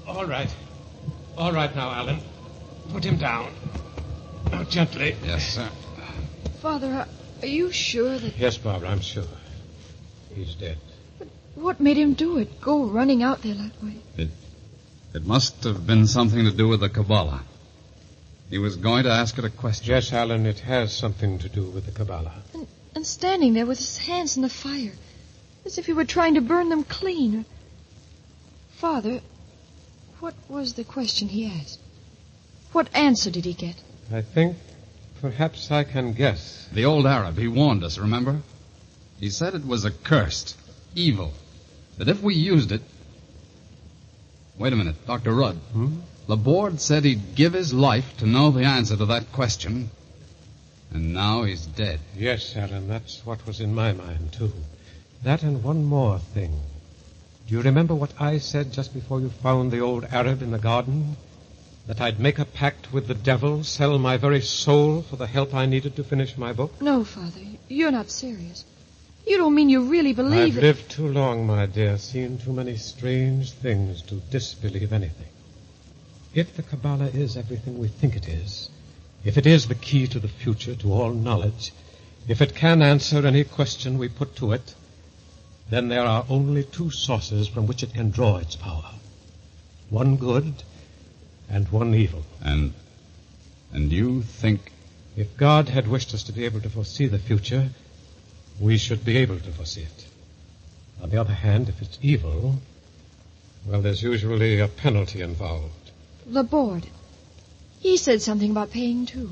All right. All right now, Alan. Put him down. Now, gently. Yes, sir. Father, are you sure that... Yes, Barbara, I'm sure. He's dead. But what made him do it? Go running out there that way? It must have been something to do with the Kabbalah. He was going to ask it a question. Yes, Alan, it has something to do with the Kabbalah. And standing there with his hands in the fire, as if he were trying to burn them clean. Father, what was the question he asked? What answer did he get? I think perhaps I can guess. The old Arab, he warned us, remember? He said it was accursed, evil, that if we used it... Wait a minute, Dr. Rudd. Laborde said he'd give his life to know the answer to that question, and now he's dead. Yes, Alan, that's what was in my mind, too. That and one more thing. Do you remember what I said just before you found the old Arab in the garden? That I'd make a pact with the devil, sell my very soul for the help I needed to finish my book? No, Father, you're not serious. You don't mean you really believe I've lived too long, my dear, seen too many strange things to disbelieve anything. If the Kabbalah is everything we think it is, if it is the key to the future, to all knowledge, if it can answer any question we put to it, then there are only two sources from which it can draw its power. One good and one evil. And you think... If God had wished us to be able to foresee the future, we should be able to foresee it. On the other hand, if it's evil, well, there's usually a penalty involved. Laborde. He said something about paying, too.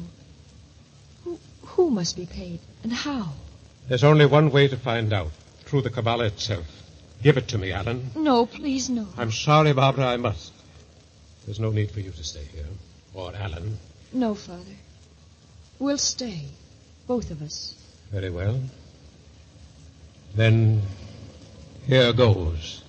Who must be paid, and how? There's only one way to find out, through the Kabbalah itself. Give it to me, Alan. No, please, no. I'm sorry, Barbara, I must. There's no need for you to stay here, or Alan. No, Father. We'll stay, both of us. Very well. Then, here goes.